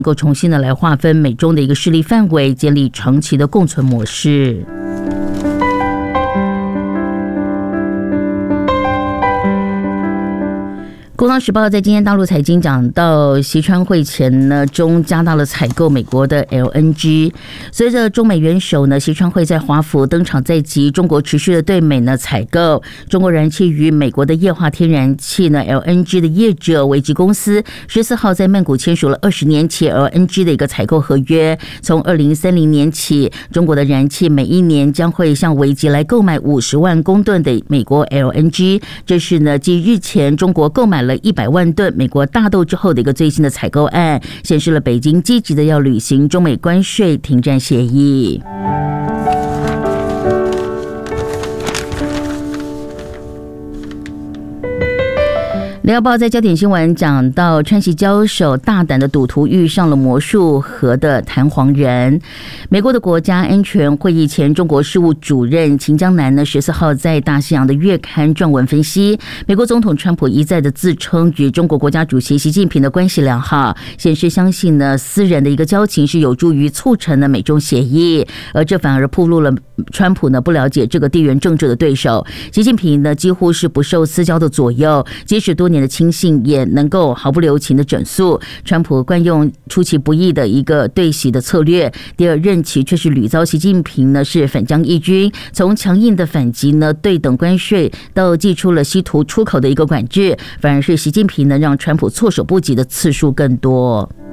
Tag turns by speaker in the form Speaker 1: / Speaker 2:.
Speaker 1: 能够重新的来划分美中的一个势力范围，建立长期的共存模式。工商时报在今天大陆财经讲到，习川会前呢，中加大了采购美国的 LNG。随着中美元首呢，习川会在华府登场在即，中国持续的对美呢采购。中国燃气与美国的液化天然气呢 LNG 的业者维吉公司14号在曼谷签署了20年期 LNG 的一个采购合约。从2030年起，中国的燃气每一年将会向维吉来购买50万公吨的美国 LNG。这是呢，继日前中国购买了100万吨美国大豆之后的一个最新的采购案，显示了北京积极的要履行中美关税停战协议。联合报在焦点新闻讲到，川崎交手大胆的赌徒遇上了魔术盒的弹簧人。美国的国家安全会议前中国事务主任秦江南呢14号在大西洋的月刊撰文分析，美国总统川普一再的自称与中国国家主席习近平的关系良好，显示相信呢私人的一个交情是有助于促成了美中协议，而这反而暴露了川普呢不了解这个地缘政治的对手。习近平呢几乎是不受私交的左右，即使多年的亲信也能够毫不留情的整肃。川普惯用出其不意的一个对习的策略，第二任期却是屡遭习近平呢是反将一军，从强硬的反击呢对等关税到祭出了稀土出口的一个管制，反而是习近平呢让川普措手不及的次数更多。